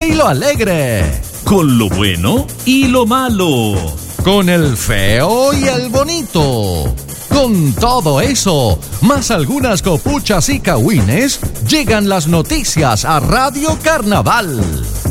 y lo alegre. Con lo bueno y lo malo. Con el feo y el bonito. Con todo eso, más algunas copuchas y cagüines, llegan las noticias a Radio Carnaval.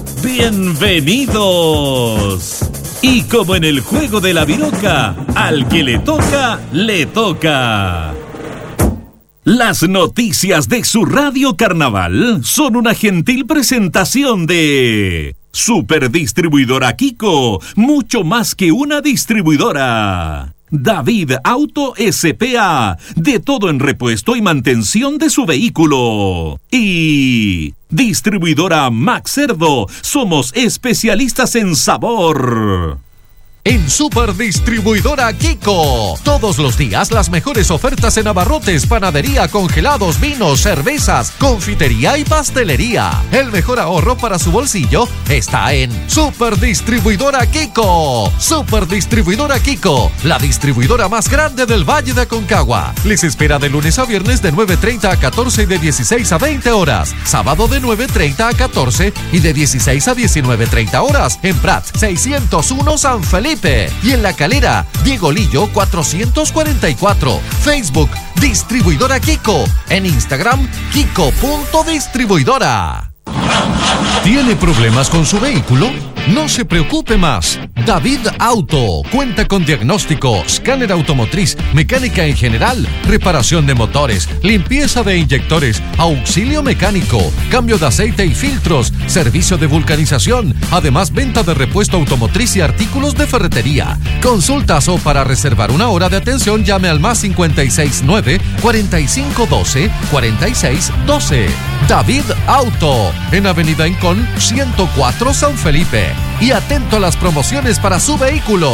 ¡Bienvenidos! Y como en el juego de la viroca, al que le toca, le toca. Las noticias de su Radio Carnaval son una gentil presentación de Superdistribuidora Kiko, mucho más que una distribuidora. David Auto S.p.A., de todo en repuesto y mantención de su vehículo. Y Distribuidora Max Cerdo, somos especialistas en sabor. En Superdistribuidora Kiko, todos los días las mejores ofertas en abarrotes, panadería, congelados, vinos, cervezas, confitería y pastelería. El mejor ahorro para su bolsillo está en Superdistribuidora Kiko. Superdistribuidora Kiko, la distribuidora más grande del Valle de Aconcagua. Les espera de lunes a viernes de 9:30 a 14 y de 16 a 20 horas. Sábado de 9:30 a 14 y de 16 a 19:30 horas. En Prat 601 San Felipe. Y en La Calera, Diego Lillo 444. Facebook, Distribuidora Kiko. En Instagram, Kiko.distribuidora. ¿Tiene problemas con su vehículo? No se preocupe más. David Auto cuenta con diagnóstico, escáner automotriz, mecánica en general, reparación de motores, limpieza de inyectores, auxilio mecánico, cambio de aceite y filtros, servicio de vulcanización, además venta de repuesto automotriz y artículos de ferretería. Consultas o para reservar una hora de atención llame al más 569 4512 4612. David Auto, en Avenida Incón 104 San Felipe. Y atento a las promociones para su vehículo.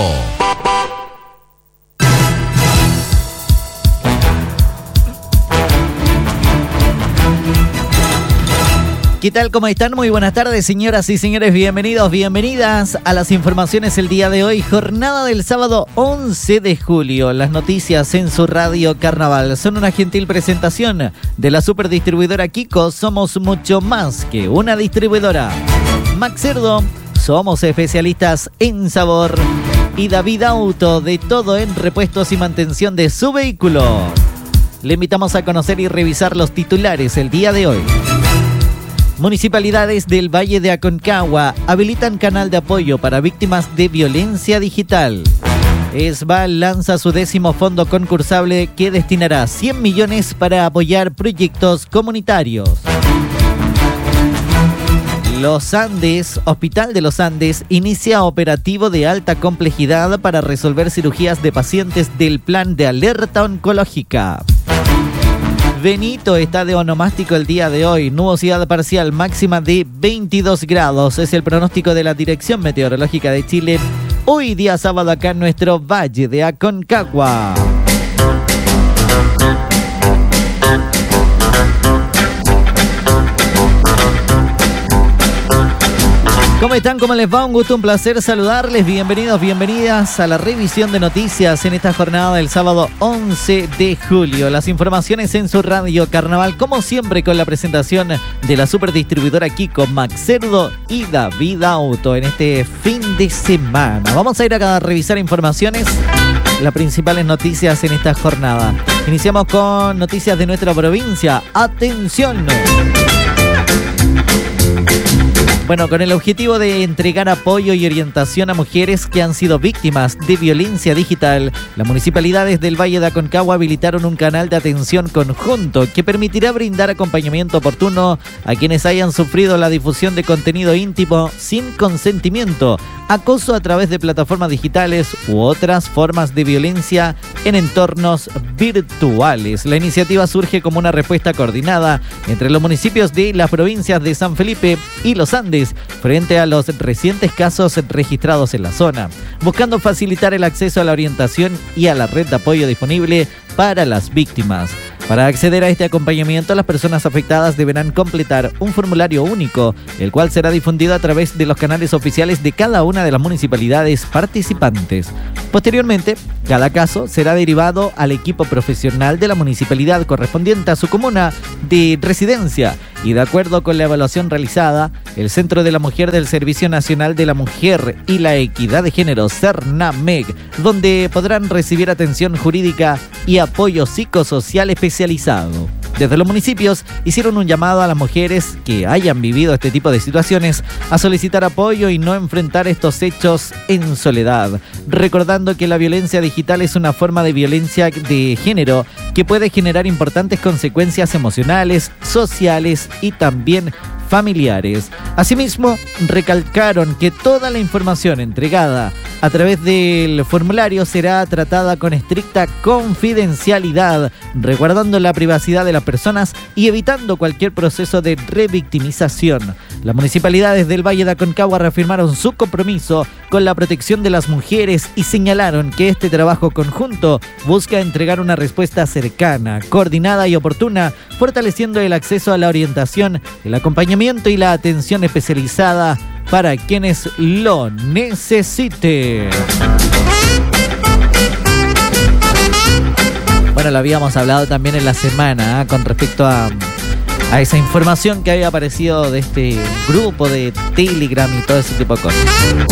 ¿Qué tal? ¿Cómo están? Muy buenas tardes, señoras y señores. Bienvenidos, bienvenidas a las informaciones el día de hoy. Jornada del sábado 11 de julio. Las noticias en su Radio Carnaval son una gentil presentación de la Superdistribuidora Kiko. Somos mucho más que una distribuidora. Max Cerdo, somos especialistas en sabor. Y David Auto, de todo en repuestos y mantención de su vehículo. Le invitamos a conocer y revisar los titulares el día de hoy. Municipalidades del Valle de Aconcagua habilitan canal de apoyo para víctimas de violencia digital. ESVAL lanza su 10º fondo concursable que destinará 100 millones para apoyar proyectos comunitarios. Los Andes, Hospital de los Andes, inicia operativo de alta complejidad para resolver cirugías de pacientes del plan de alerta oncológica. Benito está de onomástico el día de hoy. Nubosidad parcial máxima de 22 grados. Es el pronóstico de la Dirección Meteorológica de Chile. Hoy día sábado acá en nuestro Valle de Aconcagua. ¿Cómo están? ¿Cómo les va? Un gusto, un placer saludarles. Bienvenidos, bienvenidas a la revisión de noticias en esta jornada del sábado 11 de julio. Las informaciones en su Radio Carnaval, como siempre, con la presentación de la Superdistribuidora Kiko, Max Cerdo y David Auto en este fin de semana. Vamos a ir acá a revisar informaciones, las principales noticias en esta jornada. Iniciamos con noticias de nuestra provincia. ¡Atención! Bueno, con el objetivo de entregar apoyo y orientación a mujeres que han sido víctimas de violencia digital, las municipalidades del Valle de Aconcagua habilitaron un canal de atención conjunto que permitirá brindar acompañamiento oportuno a quienes hayan sufrido la difusión de contenido íntimo sin consentimiento, acoso a través de plataformas digitales u otras formas de violencia en entornos virtuales. La iniciativa surge como una respuesta coordinada entre los municipios de las provincias de San Felipe y Los Andes frente a los recientes casos registrados en la zona, buscando facilitar el acceso a la orientación y a la red de apoyo disponible para las víctimas. Para acceder a este acompañamiento, las personas afectadas deberán completar un formulario único, el cual será difundido a través de los canales oficiales de cada una de las municipalidades participantes. Posteriormente, Cada caso será derivado al equipo profesional de la municipalidad correspondiente a su comuna de residencia y de acuerdo con la evaluación realizada, el Centro de la Mujer del Servicio Nacional de la Mujer y la Equidad de Género, CERNAMEG, donde podrán recibir atención jurídica y apoyo psicosocial especializado. Desde los municipios hicieron un llamado a las mujeres que hayan vivido este tipo de situaciones a solicitar apoyo y no enfrentar estos hechos en soledad, recordando que la violencia digital es una forma de violencia de género que puede generar importantes consecuencias emocionales, sociales y también familiares. Asimismo, recalcaron que toda la información entregada a través del formulario será tratada con estricta confidencialidad, resguardando la privacidad de las personas y evitando cualquier proceso de revictimización. Las municipalidades del Valle de Aconcagua reafirmaron su compromiso con la protección de las mujeres y señalaron que este trabajo conjunto busca entregar una respuesta cercana, coordinada y oportuna, fortaleciendo el acceso a la orientación, el acompañamiento y la atención especializada para quienes lo necesiten. Bueno, lo habíamos hablado también en la semana con respecto a esa información que había aparecido de este grupo de Telegram y todo ese tipo de cosas.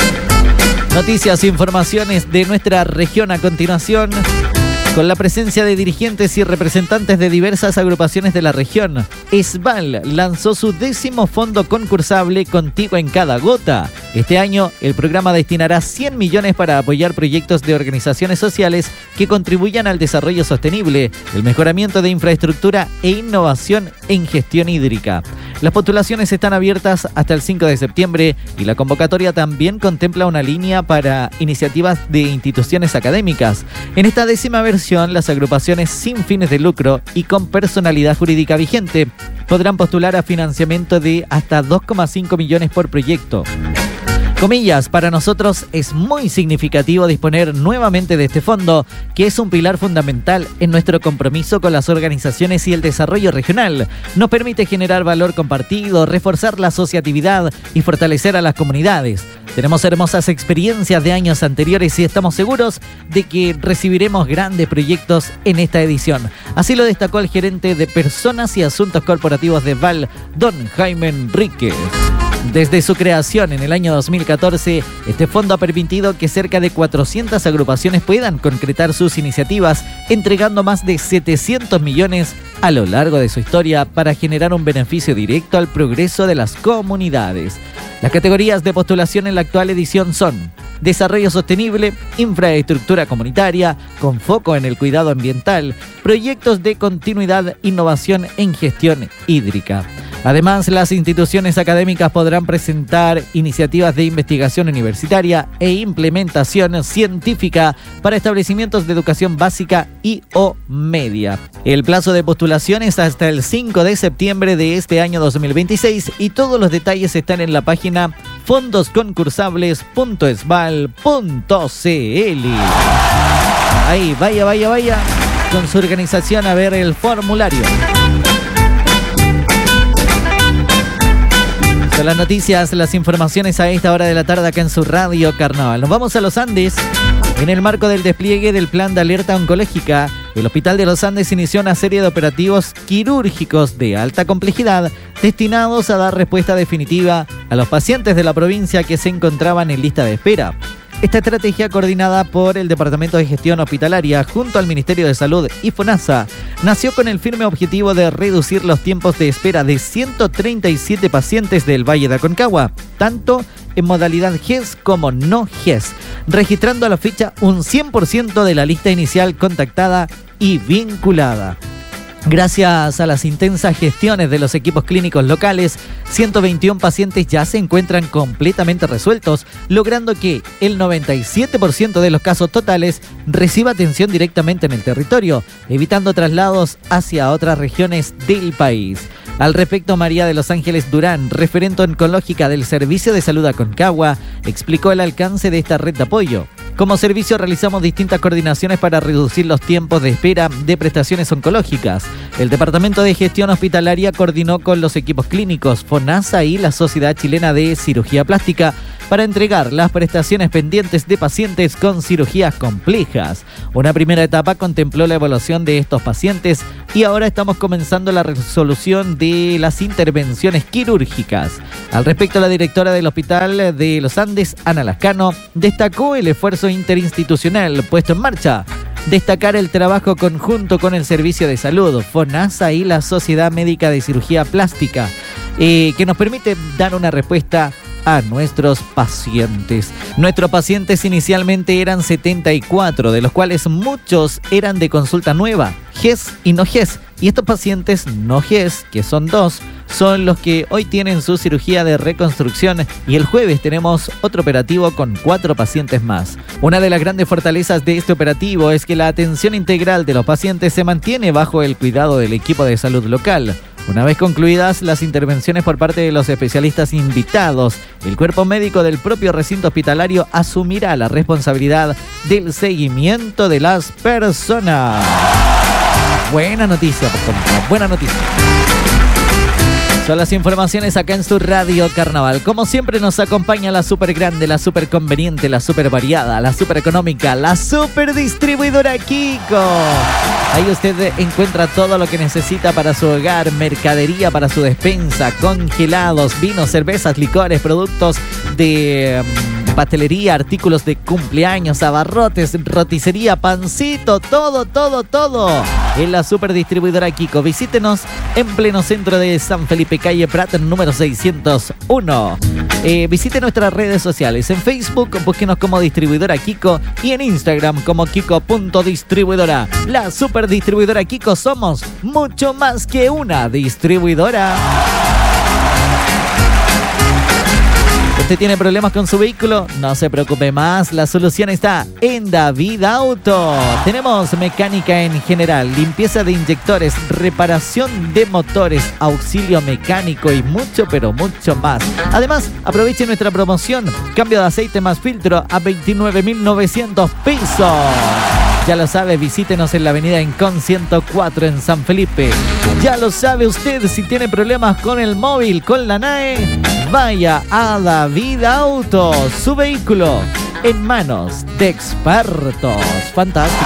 Noticias e informaciones de nuestra región a continuación, con la presencia de dirigentes y representantes de diversas agrupaciones de la región. ESVAL lanzó su 10º fondo concursable Contigo en cada gota. Este año, el programa destinará 100 millones para apoyar proyectos de organizaciones sociales que contribuyan al desarrollo sostenible, el mejoramiento de infraestructura e innovación en gestión hídrica. Las postulaciones están abiertas hasta el 5 de septiembre y la convocatoria también contempla una línea para iniciativas de instituciones académicas. En esta 10ª versión, las agrupaciones sin fines de lucro y con personalidad jurídica vigente podrán postular a financiamiento de hasta 2,5 millones por proyecto. Comillas, para nosotros es muy significativo disponer nuevamente de este fondo, que es un pilar fundamental en nuestro compromiso con las organizaciones y el desarrollo regional. Nos permite generar valor compartido, reforzar la asociatividad y fortalecer a las comunidades. Tenemos hermosas experiencias de años anteriores y estamos seguros de que recibiremos grandes proyectos en esta edición. Así lo destacó el gerente de Personas y Asuntos Corporativos de ESVAL, don Jaime Enríquez. Desde su creación en el año 2014, este fondo ha permitido que cerca de 400 agrupaciones puedan concretar sus iniciativas, entregando más de 700 millones a lo largo de su historia para generar un beneficio directo al progreso de las comunidades. Las categorías de postulación en la actual edición son desarrollo sostenible, infraestructura comunitaria, con foco en el cuidado ambiental, proyectos de continuidad, innovación en gestión hídrica. Además, las instituciones académicas podrán presentar iniciativas de investigación universitaria e implementación científica para establecimientos de educación básica y o media. El plazo de postulación es hasta el 5 de septiembre de este año 2026 y todos los detalles están en la página fondosconcursables.esval.cl. Ahí, vaya con su organización a ver el formulario. Son las noticias, las informaciones a esta hora de la tarde acá en su Radio Carnaval. Nos vamos a los Andes. En el marco del despliegue del plan de alerta oncológica, el Hospital de los Andes inició una serie de operativos quirúrgicos de alta complejidad destinados a dar respuesta definitiva a los pacientes de la provincia que se encontraban en lista de espera. Esta estrategia, coordinada por el Departamento de Gestión Hospitalaria junto al Ministerio de Salud y FONASA, nació con el firme objetivo de reducir los tiempos de espera de 137 pacientes del Valle de Aconcagua, tanto en modalidad GES como no GES, registrando a la fecha un 100% de la lista inicial contactada y vinculada. Gracias a las intensas gestiones de los equipos clínicos locales, 121 pacientes ya se encuentran completamente resueltos, logrando que el 97% de los casos totales reciba atención directamente en el territorio, evitando traslados hacia otras regiones del país. Al respecto, María de los Ángeles Durán, referente oncológica del Servicio de Salud Aconcagua, explicó el alcance de esta red de apoyo. Como servicio realizamos distintas coordinaciones para reducir los tiempos de espera de prestaciones oncológicas. El Departamento de Gestión Hospitalaria coordinó con los equipos clínicos FONASA y la Sociedad Chilena de Cirugía Plástica para entregar las prestaciones pendientes de pacientes con cirugías complejas. Una primera etapa contempló la evaluación de estos pacientes y ahora estamos comenzando la resolución de las intervenciones quirúrgicas. Al respecto, la directora del Hospital de los Andes, Ana Lascano, destacó el esfuerzo interinstitucional puesto en marcha. Destacar el trabajo conjunto con el Servicio de Salud, FONASA y la Sociedad Médica de Cirugía Plástica, que nos permite dar una respuesta a nuestros pacientes. Nuestros pacientes inicialmente eran 74, de los cuales muchos eran de consulta nueva, GES y no GES. Y estos pacientes no GES, que son 2, son los que hoy tienen su cirugía de reconstrucción y el jueves tenemos otro operativo con 4 pacientes más. Una de las grandes fortalezas de este operativo es que la atención integral de los pacientes se mantiene bajo el cuidado del equipo de salud local. Una vez concluidas las intervenciones por parte de los especialistas invitados, el cuerpo médico del propio recinto hospitalario asumirá la responsabilidad del seguimiento de las personas. Buena noticia, por favor, buena noticia. Son las informaciones acá en su Radio Carnaval. Como siempre nos acompaña la super grande, la super conveniente, la super variada, la super económica, la super distribuidora Kiko. Ahí usted encuentra todo lo que necesita para su hogar, mercadería para su despensa, congelados, vinos, cervezas, licores, productos de pastelería, artículos de cumpleaños, abarrotes, roticería, pancito, todo en la super distribuidora Kiko. Visítenos en pleno centro de San Felipe, calle Prat, número 601. Visite nuestras redes sociales. En Facebook, búsquenos como distribuidora Kiko y en Instagram como kiko.distribuidora. La super distribuidora Kiko, somos mucho más que una distribuidora. ¿Usted tiene problemas con su vehículo? No se preocupe más, la solución está en David Auto. Tenemos mecánica en general, limpieza de inyectores, reparación de motores, auxilio mecánico y mucho, pero mucho más. Además, aproveche nuestra promoción, cambio de aceite más filtro a 29.900 pesos. Ya lo sabe, visítenos en la avenida Encon 104 en San Felipe. Ya lo sabe usted, si tiene problemas con el móvil, con la NAE, vaya a David Auto, su vehículo en manos de expertos. Fantástico.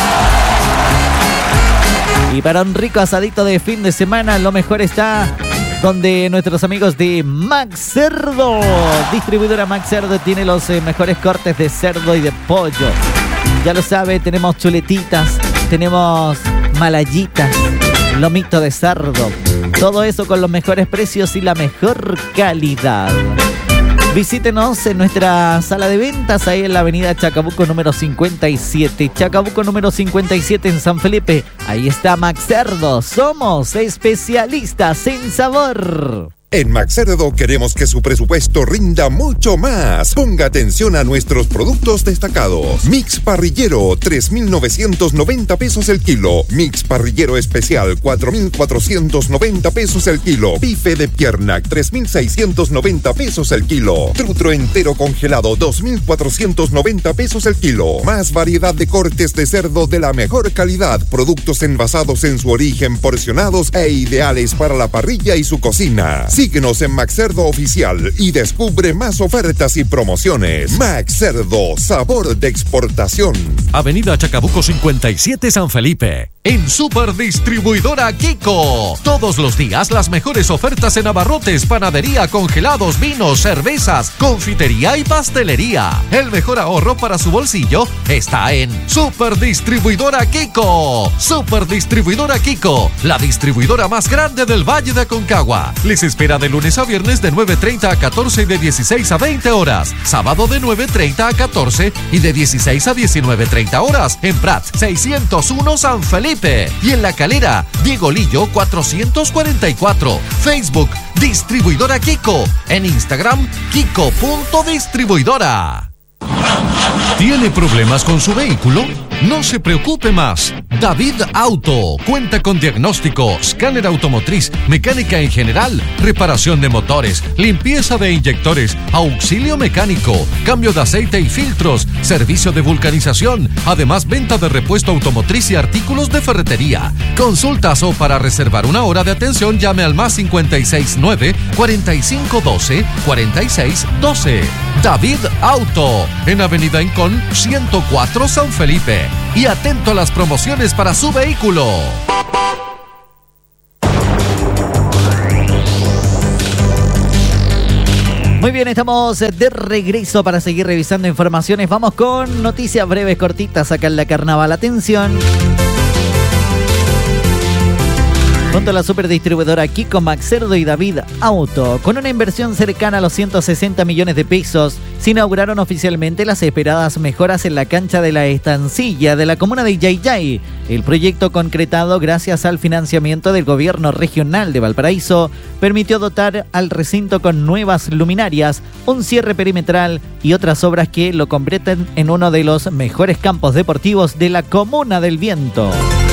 Y para un rico asadito de fin de semana, lo mejor está donde nuestros amigos de Max Cerdo. Distribuidora Max Cerdo tiene los mejores cortes de cerdo y de pollo. Ya lo sabe, tenemos chuletitas, tenemos malayitas, lomito de cerdo. Todo eso con los mejores precios y la mejor calidad. Visítenos en nuestra sala de ventas ahí en la avenida Chacabuco número 57. Chacabuco número 57 en San Felipe. Ahí está Max Cerdo. Somos especialistas en sabor. En Max Cerdo queremos que su presupuesto rinda mucho más. Ponga atención a nuestros productos destacados. Mix parrillero, 3.990 pesos el kilo. Mix parrillero especial, 4.490 pesos el kilo. Bife de pierna, 3.690 pesos el kilo. Trutro entero congelado, 2.490 pesos el kilo. Más variedad de cortes de cerdo de la mejor calidad. Productos envasados en su origen, porcionados e ideales para la parrilla y su cocina. Síguenos en Max Cerdo Oficial y descubre más ofertas y promociones. Max Cerdo, sabor de exportación. Avenida Chacabuco 57 San Felipe. En Super Distribuidora Kiko. Todos los días las mejores ofertas en abarrotes, panadería, congelados, vinos, cervezas, confitería y pastelería. El mejor ahorro para su bolsillo está en Super Distribuidora Kiko. Super Distribuidora Kiko, la distribuidora más grande del Valle de Aconcagua. Les espera de lunes a viernes de 9:30 a 14 y de 16 a 20 horas. Sábado de 9:30 a 14 y de 16 a 19:30 horas. En Prat 601 San Felipe. Y en La Calera, Diego Lillo 444. Facebook, Distribuidora Kiko. En Instagram, kiko.distribuidora. ¿Tiene problemas con su vehículo? No se preocupe más. David Auto cuenta con diagnóstico, escáner automotriz, mecánica en general, reparación de motores, limpieza de inyectores, auxilio mecánico, cambio de aceite y filtros, servicio de vulcanización, además venta de repuesto automotriz y artículos de ferretería. Consultas o para reservar una hora de atención llame al más 569-4512-4612. David Auto, en Avenida Incón 104 San Felipe. Y atento a las promociones para su vehículo. Muy bien, estamos de regreso para seguir revisando informaciones. Vamos con noticias breves, cortitas acá en la Carnaval. Atención. Junto a la superdistribuidora Kiko, Maxerdo y David Auto, con una inversión cercana a los 160 millones de pesos, se inauguraron oficialmente las esperadas mejoras en la cancha de la Estancilla de la comuna de Yayay. El proyecto, concretado gracias al financiamiento del gobierno regional de Valparaíso, permitió dotar al recinto con nuevas luminarias, un cierre perimetral y otras obras que lo convierten en uno de los mejores campos deportivos de la Comuna del Viento.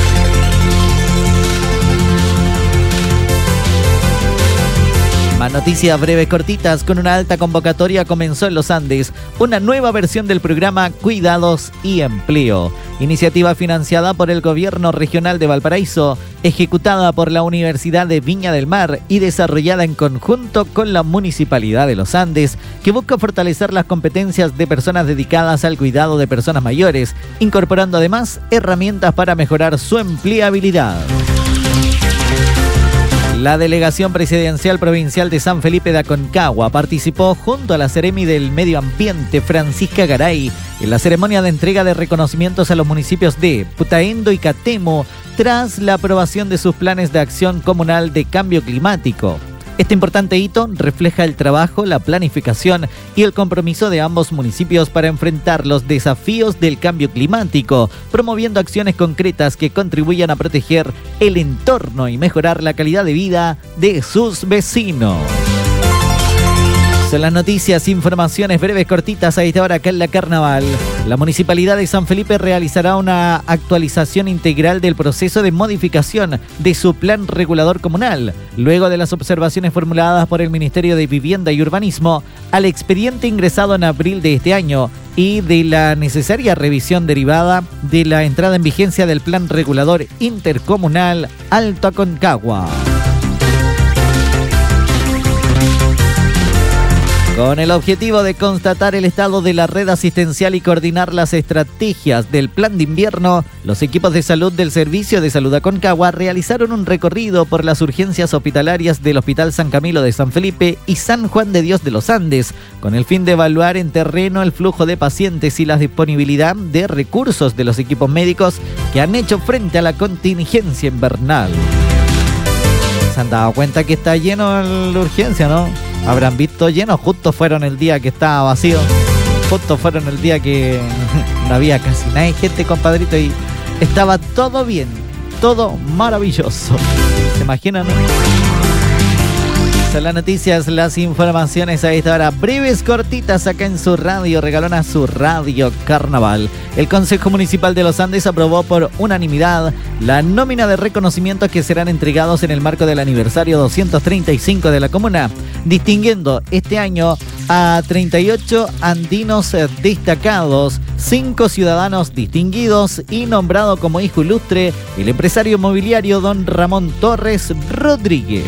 Más noticias breves cortitas. Con una alta convocatoria comenzó en los Andes una nueva versión del programa Cuidados y Empleo, iniciativa financiada por el Gobierno Regional de Valparaíso, ejecutada por la Universidad de Viña del Mar y desarrollada en conjunto con la Municipalidad de los Andes, que busca fortalecer las competencias de personas dedicadas al cuidado de personas mayores, incorporando además herramientas para mejorar su empleabilidad. La Delegación Presidencial Provincial de San Felipe de Aconcagua participó junto a la Seremi del Medio Ambiente, Francisca Garay, en la ceremonia de entrega de reconocimientos a los municipios de Putaendo y Catemo tras la aprobación de sus planes de acción comunal de cambio climático. Este importante hito refleja el trabajo, la planificación y el compromiso de ambos municipios para enfrentar los desafíos del cambio climático, promoviendo acciones concretas que contribuyan a proteger el entorno y mejorar la calidad de vida de sus vecinos. Son las noticias, informaciones breves, cortitas a esta hora acá en la Carnaval. La Municipalidad de San Felipe realizará una actualización integral del proceso de modificación de su plan regulador comunal, luego de las observaciones formuladas por el Ministerio de Vivienda y Urbanismo al expediente ingresado en abril de este año y de la necesaria revisión derivada de la entrada en vigencia del plan regulador intercomunal Alto Aconcagua. Con el objetivo de constatar el estado de la red asistencial y coordinar las estrategias del plan de invierno, los equipos de salud del Servicio de Salud Aconcagua realizaron un recorrido por las urgencias hospitalarias del Hospital San Camilo de San Felipe y San Juan de Dios de los Andes, con el fin de evaluar en terreno el flujo de pacientes y la disponibilidad de recursos de los equipos médicos que han hecho frente a la contingencia invernal. Se han dado cuenta que está lleno la urgencia, ¿no? Habrán visto lleno, justo fueron el día que estaba vacío, justo fueron el día que no había casi nadie, gente, compadrito, y estaba todo bien, todo maravilloso. ¿Se imaginan? Son las noticias, las informaciones a esta hora, breves, cortitas acá en su radio, regalona su radio Carnaval. El Consejo Municipal de los Andes aprobó por unanimidad la nómina de reconocimientos que serán entregados en el marco del aniversario 235 de la comuna, distinguiendo este año a 38 andinos destacados, 5 ciudadanos distinguidos y nombrado como hijo ilustre el empresario inmobiliario don Ramón Torres Rodríguez.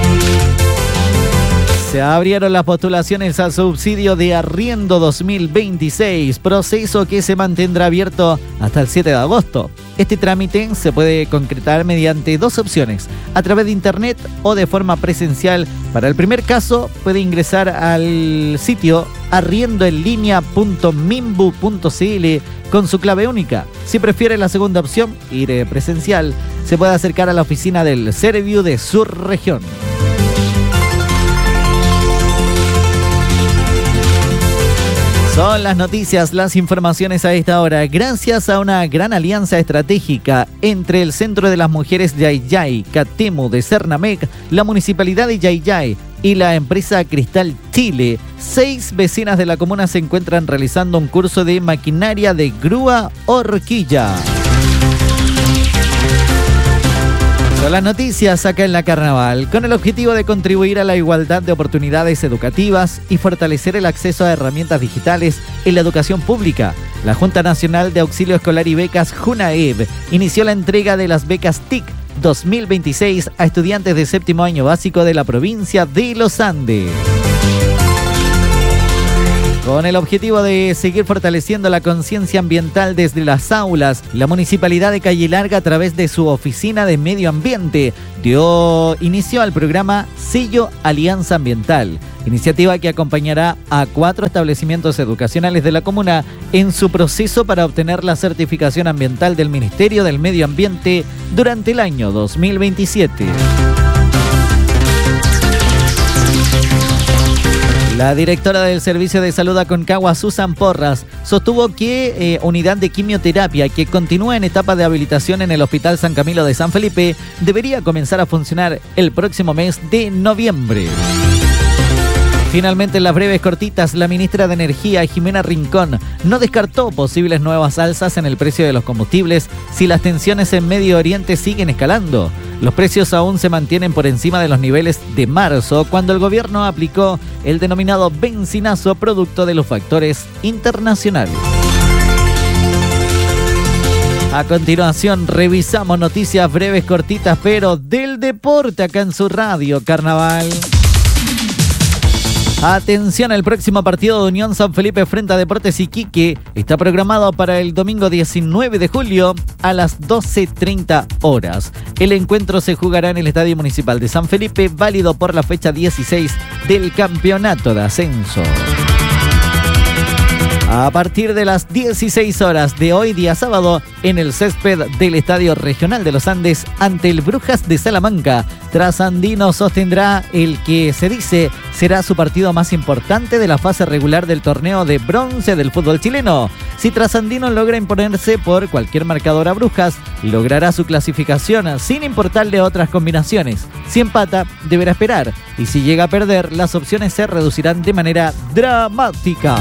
Se abrieron las postulaciones al subsidio de arriendo 2026, proceso que se mantendrá abierto hasta el 7 de agosto. Este trámite se puede concretar mediante dos opciones, a través de internet o de forma presencial. Para el primer caso, puede ingresar al sitio arriendoenlinea.mimbu.cl con su clave única. Si prefiere la segunda opción, ir presencial, se puede acercar a la oficina del Serviu de su región. Son las noticias, las informaciones a esta hora. Gracias a una gran alianza estratégica entre el Centro de las Mujeres Yayay, Catemu de Cernamec, la Municipalidad de Yayay y la empresa Cristal Chile, 6 vecinas de la comuna se encuentran realizando un curso de maquinaria de grúa horquilla. Son las noticias acá en la Carnaval, con el objetivo de contribuir a la igualdad de oportunidades educativas y fortalecer el acceso a herramientas digitales en la educación pública. La Junta Nacional de Auxilio Escolar y Becas, JUNAEB, inició la entrega de las becas TIC 2026 a estudiantes de séptimo año básico de la provincia de Los Andes. Con el objetivo de seguir fortaleciendo la conciencia ambiental desde las aulas, la Municipalidad de Calle Larga, a través de su Oficina de Medio Ambiente, dio inicio al programa Sello Alianza Ambiental, iniciativa que acompañará a 4 establecimientos educacionales de la comuna en su proceso para obtener la certificación ambiental del Ministerio del Medio Ambiente durante el año 2027. La directora del Servicio de Salud Aconcagua, Susan Porras, sostuvo que unidad de quimioterapia que continúa en etapa de habilitación en el Hospital San Camilo de San Felipe debería comenzar a funcionar el próximo mes de noviembre. Finalmente, en las breves cortitas, la ministra de Energía, Jimena Rincón, no descartó posibles nuevas alzas en el precio de los combustibles si las tensiones en Medio Oriente siguen escalando. Los precios aún se mantienen por encima de los niveles de marzo, cuando el gobierno aplicó el denominado bencinazo producto de los factores internacionales. A continuación, revisamos noticias breves, cortitas, pero del deporte acá en su radio Carnaval. Atención, el próximo partido de Unión San Felipe frente a Deportes Iquique está programado para el domingo 19 de julio a las 12:30 horas. El encuentro se jugará en el Estadio Municipal de San Felipe, válido por la fecha 16 del Campeonato de Ascenso. A partir de las 16 horas de hoy, día sábado, en el césped del Estadio Regional de los Andes, ante el Brujas de Salamanca, Trasandino sostendrá el que se dice será su partido más importante de la fase regular del torneo de bronce del fútbol chileno. Si Trasandino logra imponerse por cualquier marcador a Brujas, logrará su clasificación sin importarle otras combinaciones. Si empata, deberá esperar, y si llega a perder, las opciones se reducirán de manera dramática.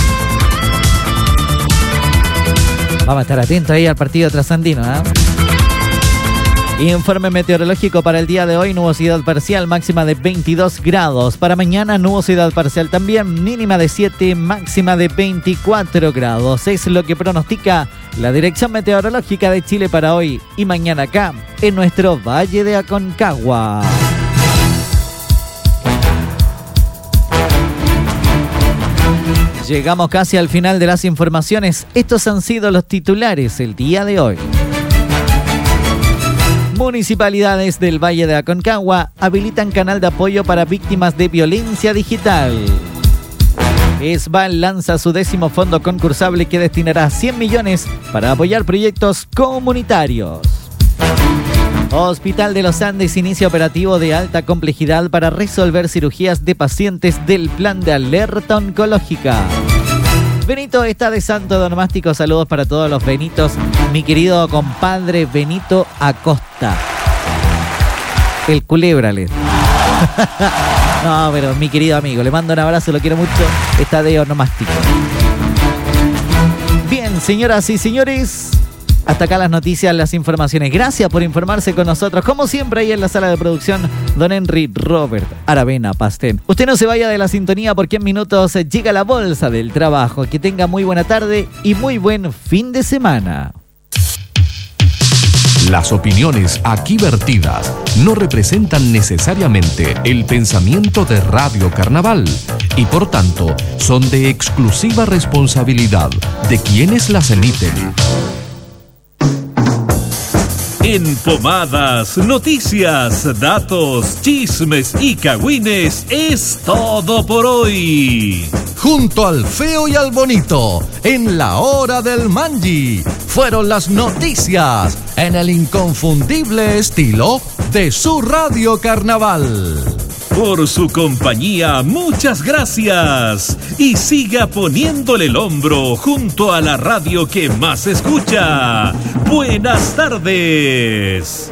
Vamos a estar atentos ahí al partido trasandino, ¿eh? Informe meteorológico para el día de hoy: nubosidad parcial, máxima de 22 grados. Para mañana, nubosidad parcial también, mínima de 7, máxima de 24 grados. Es lo que pronostica la Dirección Meteorológica de Chile para hoy y mañana acá en nuestro Valle de Aconcagua. Llegamos casi al final de las informaciones. Estos han sido los titulares el día de hoy. Municipalidades del Valle de Aconcagua habilitan canal de apoyo para víctimas de violencia digital. ESVAL lanza su 10º fondo concursable que destinará 100 millones para apoyar proyectos comunitarios. Hospital de los Andes inicia operativo de alta complejidad para resolver cirugías de pacientes del plan de alerta oncológica. Benito está de santo onomástico. Saludos para todos los Benitos. Mi querido compadre Benito Acosta, el Culébrale. No, pero mi querido amigo, le mando un abrazo, lo quiero mucho. Está de onomástico. Bien, señoras y señores, hasta acá las noticias, las informaciones. Gracias por informarse con nosotros. Como siempre, ahí en la sala de producción, don Henry Robert Aravena Pastén. Usted no se vaya de la sintonía, porque en minutos llega la bolsa del trabajo. Que tenga muy buena tarde y muy buen fin de semana. Las opiniones aquí vertidas no representan necesariamente el pensamiento de Radio Carnaval y por tanto son de exclusiva responsabilidad de quienes las emiten. En Pomadas, noticias, datos, chismes y cagüines es todo por hoy. Junto al feo y al bonito, en la hora del Mangi, fueron las noticias en el inconfundible estilo de su Radio Carnaval. Por su compañía, muchas gracias. Y siga poniéndole el hombro junto a la radio que más escucha. Buenas tardes.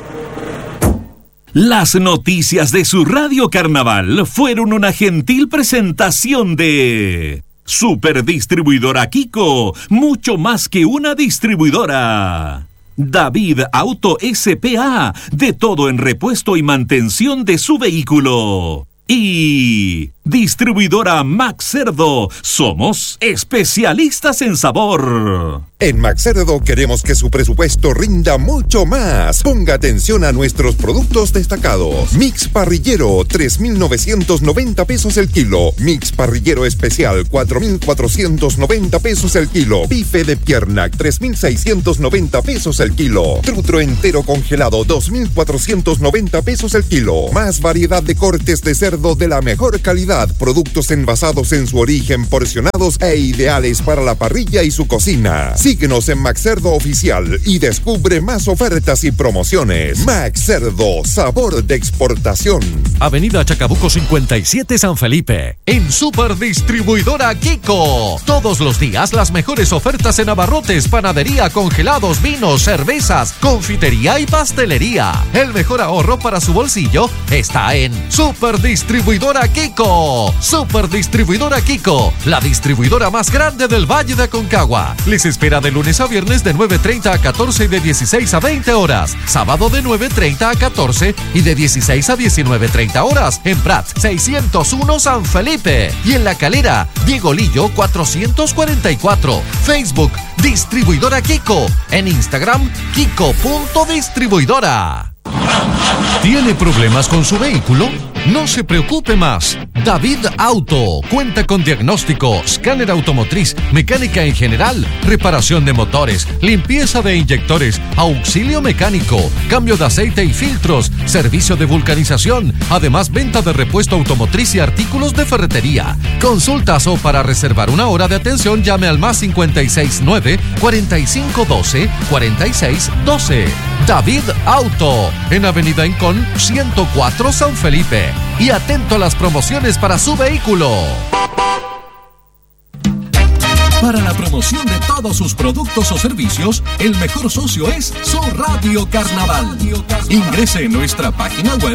Las noticias de su Radio Carnaval fueron una gentil presentación de Superdistribuidora Kiko, mucho más que una distribuidora. David Auto S.p.A., de todo en repuesto y mantención de su vehículo. Y Distribuidora Max Cerdo, somos especialistas en sabor. En Max Cerdo queremos que su presupuesto rinda mucho más. Ponga atención a nuestros productos destacados. Mix parrillero, 3,990 pesos el kilo. Mix parrillero especial, 4,490 pesos el kilo. Bife de pierna, 3,690 pesos el kilo. Trutro entero congelado, 2,490 pesos el kilo. Más variedad de cortes de cerdo de la mejor calidad. Productos envasados en su origen, porcionados e ideales para la parrilla y su cocina. Síguenos en Max Cerdo Oficial y descubre más ofertas y promociones. Max Cerdo, sabor de exportación. Avenida Chacabuco 57 San Felipe. En Superdistribuidora Kiko. Todos los días las mejores ofertas en abarrotes, panadería, congelados, vinos, cervezas, confitería y pastelería. El mejor ahorro para su bolsillo está en Superdistribuidora Kiko. Superdistribuidora Kiko, la distribuidora más grande del Valle de Aconcagua. Les espera de lunes a viernes de 9:30 a 14 y de 16 a 20 horas. Sábado de 9:30 a 14 y de 16 a 19:30 horas. En Prat 601 San Felipe. Y en La Calera, Diego Lillo 444. Facebook, Distribuidora Kiko. En Instagram, Kiko.distribuidora. ¿Tiene problemas con su vehículo? No se preocupe más. David Auto cuenta con diagnóstico, escáner automotriz, mecánica en general, reparación de motores, limpieza de inyectores, auxilio mecánico, cambio de aceite y filtros, servicio de vulcanización, además venta de repuesto automotriz y artículos de ferretería. Consultas o para reservar una hora de atención llame al más 569 4512 4612. David Auto, en Avenida Incón 104 San Felipe. Y atento a las promociones para su vehículo. Para la promoción de todos sus productos o servicios, el mejor socio es su Radio Carnaval. Ingrese en nuestra página web